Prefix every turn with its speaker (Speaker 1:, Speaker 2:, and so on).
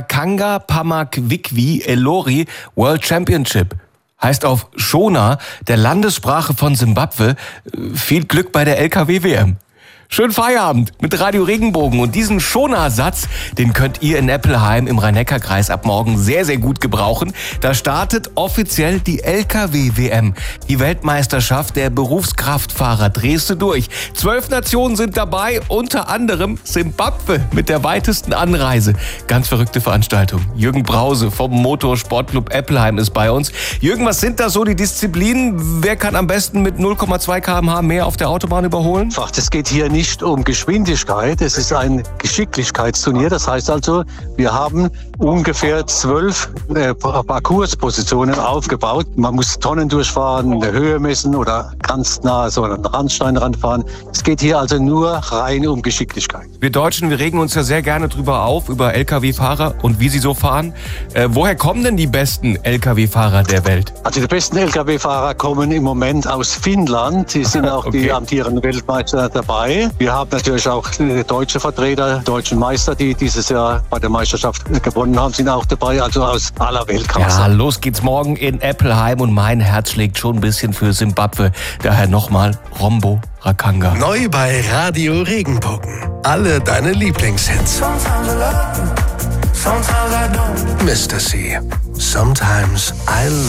Speaker 1: Kanga Pamakwikwi Elori World Championship. Heißt auf Shona, der Landessprache von Simbabwe, viel Glück bei der LKW-WM. Schönen Feierabend mit Radio Regenbogen. Und diesen Shona-Satz, den könnt ihr in Eppelheim im Rhein-Neckar-Kreis ab morgen sehr, sehr gut gebrauchen. Da startet offiziell die LKW-WM, die Weltmeisterschaft der Berufskraftfahrer. Drehst du durch. 12 Nationen sind dabei, unter anderem Simbabwe mit der weitesten Anreise. Ganz verrückte Veranstaltung. Jürgen Brause vom Motorsportclub Eppelheim ist bei uns. Jürgen, was sind da so die Disziplinen? Wer kann am besten mit 0,2 km/h mehr auf der Autobahn überholen?
Speaker 2: Das geht hier nicht um Geschwindigkeit, es ist ein Geschicklichkeitsturnier. Das heißt also, wir haben ungefähr 12 Parcourspositionen aufgebaut. Man muss Tonnen durchfahren, eine Höhe messen oder ganz nah so an den Randstein ranfahren. Es geht hier also nur rein um Geschicklichkeit.
Speaker 1: Wir Deutschen, wir regen uns ja sehr gerne drüber auf, über Lkw-Fahrer und wie sie so fahren. Woher kommen denn die besten Lkw-Fahrer der Welt?
Speaker 2: Also die besten Lkw-Fahrer kommen im Moment aus Finnland. Die sind auch die amtierenden Weltmeister dabei. Wir haben natürlich auch deutsche Vertreter, deutschen Meister, die dieses Jahr bei der Meisterschaft gewonnen haben, sind auch dabei, also aus aller Welt kann man sagen.
Speaker 1: Ja, los geht's morgen in Eppelheim und mein Herz schlägt schon ein bisschen für Simbabwe. Daher nochmal Rombo Rakanga.
Speaker 3: Neu bei Radio Regenbogen. Alle deine Lieblingshits. Mr. C. Sometimes I love